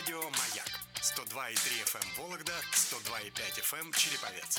Радио «Маяк». 102,3 FM Вологда, 102,5 FM Череповец.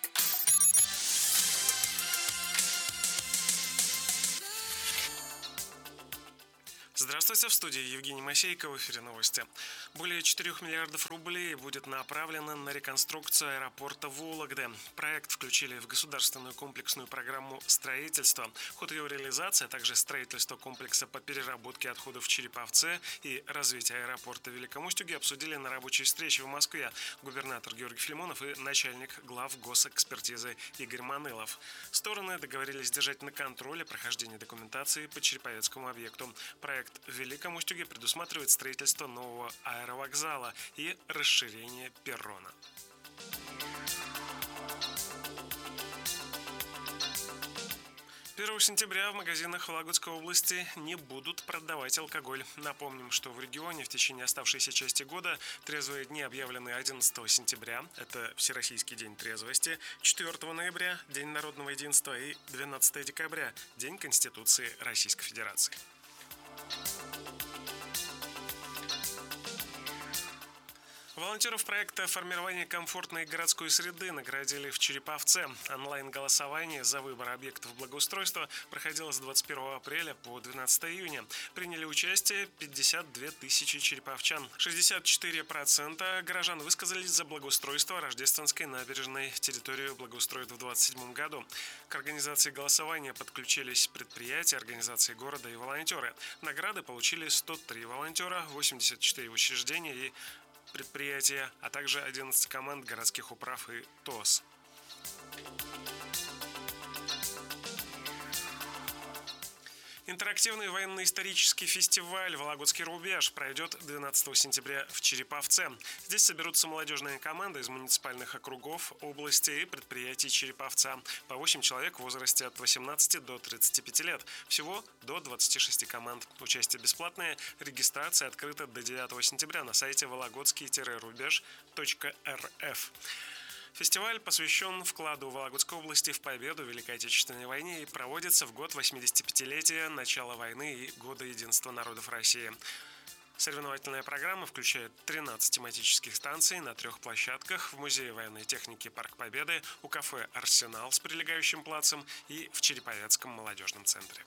Здравствуйте, в студии Евгений Мосейко, в эфире новости. Более 4 миллиардов рублей будет направлено на реконструкцию аэропорта Вологды. Проект включили в государственную комплексную программу строительства. Ход ее реализации, а также строительство комплекса по переработке отходов в Череповце и развитие аэропорта в Великом Устюге обсудили на рабочей встрече в Москве губернатор Георгий Филимонов и начальник глав госэкспертизы Игорь Манылов. Стороны договорились держать на контроле прохождение документации по Череповецкому объекту. Проект в Великом Устюге предусматривает строительство нового аэровокзала и расширение перрона. 1 сентября в магазинах Вологодской области не будут продавать алкоголь. Напомним, что в регионе в течение оставшейся части года трезвые дни объявлены 11 сентября, это Всероссийский день трезвости, 4 ноября, День народного единства и 12 декабря, День Конституции Российской Федерации. Волонтеров проекта формирования комфортной городской среды наградили в Череповце. Онлайн-голосование за выбор объектов благоустройства проходило с 21 апреля по 12 июня. Приняли участие 52 тысячи череповчан. 64% горожан высказались за благоустройство Рождественской набережной. Территорию благоустроят в 2027 году. К организации голосования подключились предприятия, организации города и волонтеры. Награды получили 103 волонтера, 84 учреждения и предприятия, а также 11 команд городских управ и ТОС. Интерактивный военно-исторический фестиваль «Вологодский рубеж» пройдет 12 сентября в Череповце. Здесь соберутся молодежные команды из муниципальных округов, области и предприятий Череповца. По 8 человек в возрасте от 18 до 35 лет. Всего до 26 команд. Участие бесплатное. Регистрация открыта до 9 сентября на сайте вологодский-рубеж.рф. Фестиваль посвящен вкладу Вологодской области в победу в Великой Отечественной войне и проводится в год 85-летия начала войны и года единства народов России. Соревновательная программа включает 13 тематических станций на 3 площадках: в Музее военной техники «Парк Победы», у кафе «Арсенал» с прилегающим плацем и в Череповецком молодежном центре.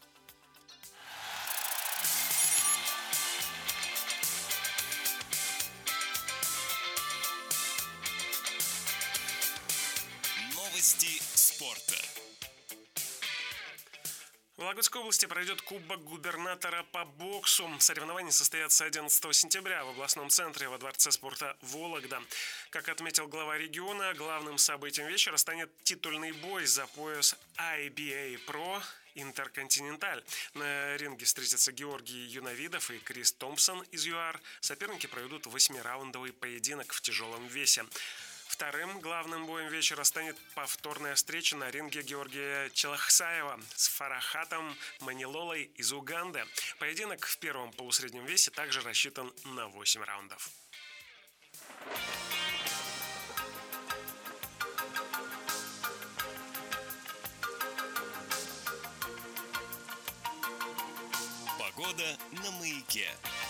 Новости спорта. В Вологодской области пройдет Кубок губернатора по боксу. Соревнования состоятся 11 сентября в областном центре во Дворце спорта Вологда. Как отметил глава региона, главным событием вечера станет титульный бой за пояс IBA Pro Интерконтиненталь. На ринге встретятся Георгий Юновидов и Крис Томпсон из ЮАР. Соперники проведут 8-раундовый поединок в тяжелом весе. Вторым главным боем вечера станет повторная встреча на ринге Георгия Челахсаева с Фарахатом Манилолой из Уганды. Поединок в первом полусреднем весе также рассчитан на 8 раундов. Погода на Маяке.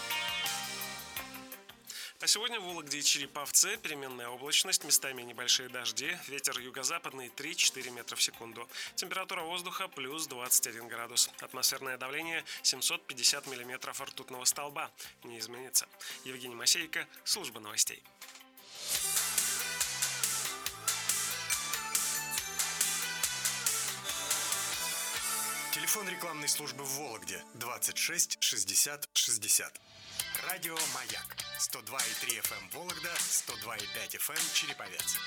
А сегодня в Вологде и Череповце переменная облачность, местами небольшие дожди, ветер юго-западный 3-4 метра в секунду. Температура воздуха плюс 21 градус. Атмосферное давление 750 миллиметров ртутного столба. Не изменится. Евгений Мосейко, служба новостей. Телефон рекламной службы в Вологде 26 60 60. Радио «Маяк». 102,3 FM Вологда, 102,5 FM Череповец.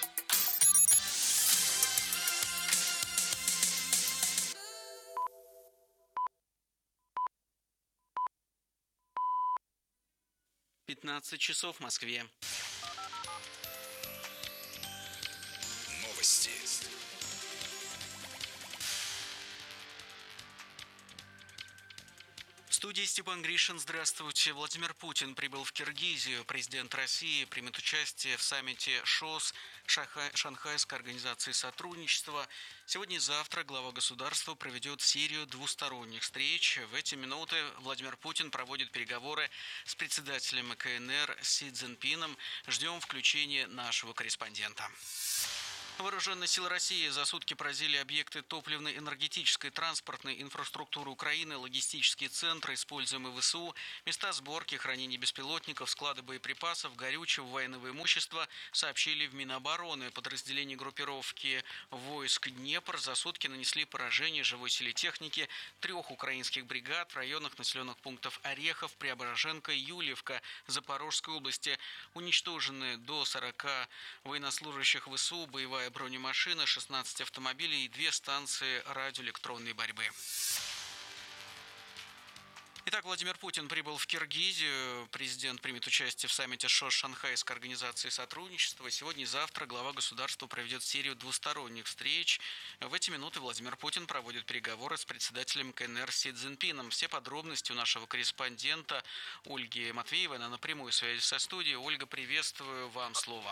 часов в Москве. Новости. студии Степан Гришин. Здравствуйте. Владимир Путин прибыл в Киргизию. Президент России примет участие в саммите ШОС, Шанхайской организации сотрудничества. Сегодня и завтра глава государства проведет серию двусторонних встреч. В эти минуты Владимир Путин проводит переговоры с председателем КНР Си Цзиньпином. Ждем включения нашего корреспондента. Вооруженные силы России за сутки поразили объекты топливно-энергетической транспортной инфраструктуры Украины, логистические центры, используемые ВСУ, места сборки, хранения беспилотников, склады боеприпасов, горючего, военного имущества, сообщили в Минобороны. Подразделения группировки войск Днепр за сутки нанесли поражение живой силе техники 3 украинских бригад в районах населенных пунктов Орехов, Преображенка, Юльевка Запорожской области. Уничтожены до 40 военнослужащих ВСУ, боевая бронемашина, 16 автомобилей и 2 станции радиоэлектронной борьбы. Итак, Владимир Путин прибыл в Киргизию. Президент примет участие в саммите ШОС Шанхайской организации сотрудничества. Сегодня и завтра глава государства проведет серию двусторонних встреч. В эти минуты Владимир Путин проводит переговоры с председателем КНР Си Цзиньпином. Все подробности у нашего корреспондента Ольги Матвеевой. Она на прямой связи со студией. Ольга, приветствую, вам слово.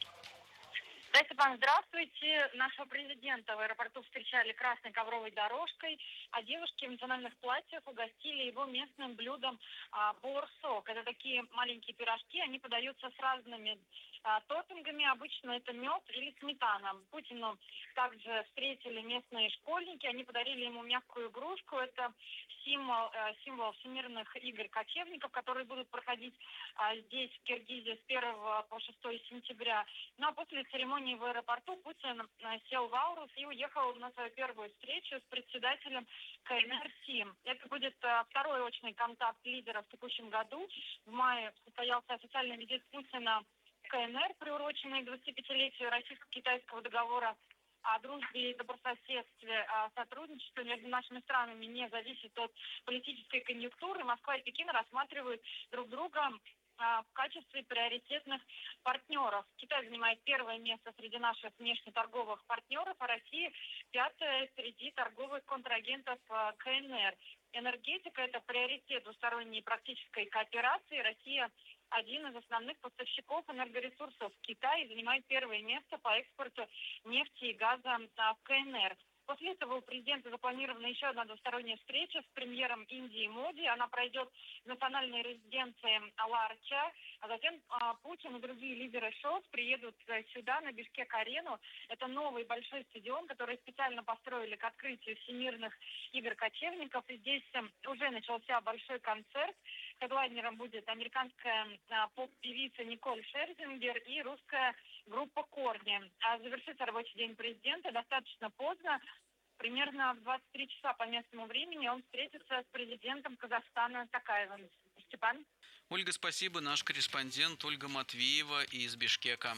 Да, Степан, здравствуйте. Нашего президента в аэропорту встречали красной ковровой дорожкой, а девушки в национальных платьях угостили его местным блюдом борсок. Это такие маленькие пирожки, они подаются с разными топпингами. Обычно это мед или сметана. Путину также встретили местные школьники, они подарили ему мягкую игрушку. Это символ всемирных игр кочевников, которые будут проходить здесь, в Киргизии, с 1 по 6 сентября. Ну а после церемонии в аэропорту Путин сел в Аурус и уехал на свою первую встречу с председателем КНР Си. Это будет второй очный контакт лидера в текущем году. В мае состоялся официальный визит Путина в КНР, приуроченный к 25-летию российско-китайского договора о дружбе и добрососедстве. Сотрудничество между нашими странами не зависит от политической конъюнктуры. Москва и Пекин рассматривают друг друга в качестве приоритетных партнеров. Китай занимает первое место среди наших внешнеторговых партнеров, а Россия пятое среди торговых контрагентов КНР. Энергетика – это приоритет двусторонней практической кооперации. Россия один из основных поставщиков энергоресурсов в Китае, занимает первое место по экспорту нефти и газа в КНР. После этого у президента запланирована еще одна двусторонняя встреча с премьером Индии Моди. Она пройдет в национальной резиденции Ларча. А затем Путин и другие лидеры ШОС приедут сюда, на Бишкек-арену. Это новый большой стадион, который специально построили к открытию всемирных игр кочевников. И здесь уже начался большой концерт. Хедлайнером будет американская поп-певица Николь Шерзингер и русская группа «Корни». А завершится рабочий день президента достаточно поздно. Примерно в 23 часа по местному времени он встретится с президентом Казахстана Токаевым. Степан? Ольга, спасибо. Наш корреспондент Ольга Матвеева из Бишкека.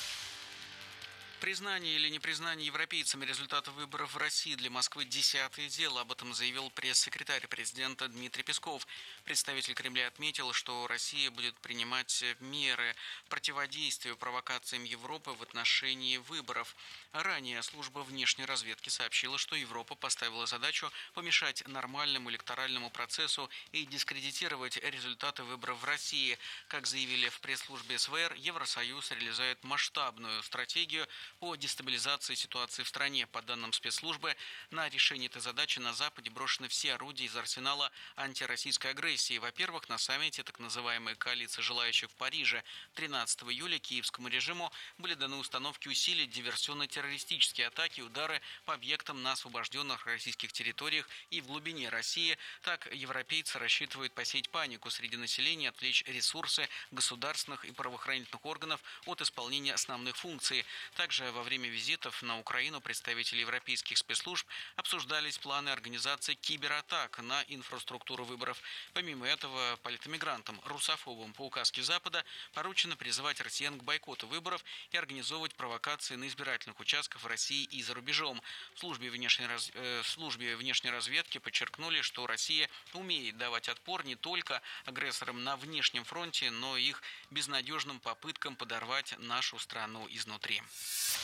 Признание или непризнание европейцами результатов выборов в России для Москвы – 10-е дело. Об этом заявил пресс-секретарь президента Дмитрий Песков. Представитель Кремля отметил, что Россия будет принимать меры противодействия провокациям Европы в отношении выборов. Ранее служба внешней разведки сообщила, что Европа поставила задачу помешать нормальному электоральному процессу и дискредитировать результаты выборов в России. Как заявили в пресс-службе СВР, Евросоюз реализует масштабную стратегию по дестабилизации ситуации в стране. По данным спецслужбы, на решение этой задачи на Западе брошены все орудия из арсенала антироссийской агрессии. Во-первых, на саммите так называемой коалиции желающих в Париже 13 июля киевскому режиму были даны установки усилить диверсионно-террористические атаки и удары по объектам на освобожденных российских территориях и в глубине России. Так, европейцы рассчитывают посеять панику среди населения, отвлечь ресурсы государственных и правоохранительных органов от исполнения основных функций. Также во время визитов на Украину представители европейских спецслужб обсуждались планы организации кибератак на инфраструктуру выборов. Помимо этого, политэмигрантам, русофобам по указке Запада поручено призывать россиян к бойкоту выборов и организовывать провокации на избирательных участках в России и за рубежом. В службе внешней разведки подчеркнули, что Россия умеет давать отпор не только агрессорам на внешнем фронте, но и их безнадежным попыткам подорвать нашу страну изнутри.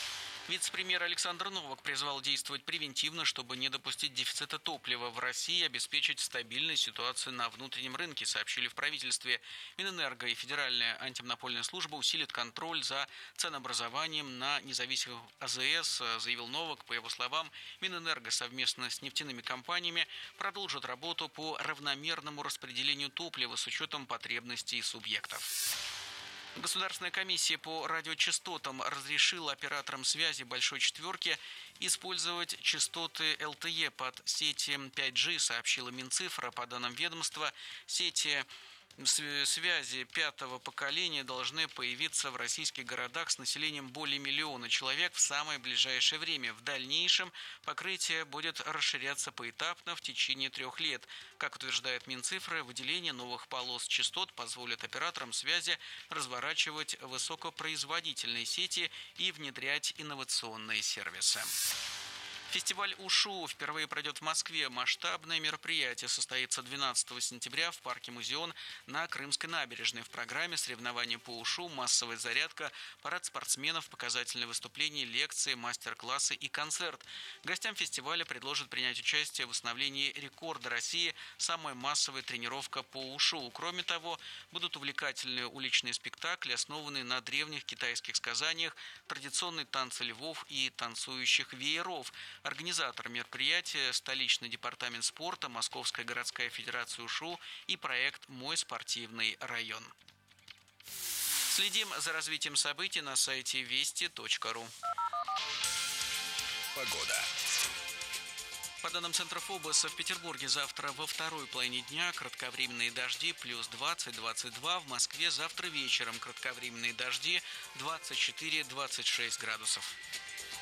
Вице-премьер Александр Новак призвал действовать превентивно, чтобы не допустить дефицита топлива в России и обеспечить стабильную ситуацию на внутреннем рынке, сообщили в правительстве. Минэнерго и Федеральная антимонопольная служба усилит контроль за ценообразованием на независимых АЗС, заявил Новак. По его словам, Минэнерго совместно с нефтяными компаниями продолжит работу по равномерному распределению топлива с учетом потребностей субъектов. Государственная комиссия по радиочастотам разрешила операторам связи «Большой четверки» использовать частоты ЛТЕ под сети 5G, сообщила Минцифра. По данным ведомства, сети связи пятого поколения должны появиться в российских городах с населением более 1 миллиона человек в самое ближайшее время. В дальнейшем покрытие будет расширяться поэтапно в течение 3 лет. Как утверждает Минцифра, выделение новых полос частот позволит операторам связи разворачивать высокопроизводительные сети и внедрять инновационные сервисы. Фестиваль УШУ впервые пройдет в Москве. Масштабное мероприятие состоится 12 сентября в парке «Музеон» на Крымской набережной. В программе соревнования по УШУ, массовая зарядка, парад спортсменов, показательные выступления, лекции, мастер-классы и концерт. Гостям фестиваля предложат принять участие в установлении рекорда России «Самая массовая тренировка по УШУ». Кроме того, будут увлекательные уличные спектакли, основанные на древних китайских сказаниях, традиционные танцы львов и танцующих вееров. Организатор мероприятия – столичный департамент спорта, Московская городская федерация УШУ и проект «Мой спортивный район». Следим за развитием событий на сайте вести.ру. Погода. По данным Центра ФОБОСа, в Петербурге завтра во второй половине дня кратковременные дожди плюс 20-22. В Москве завтра вечером кратковременные дожди 24-26 градусов.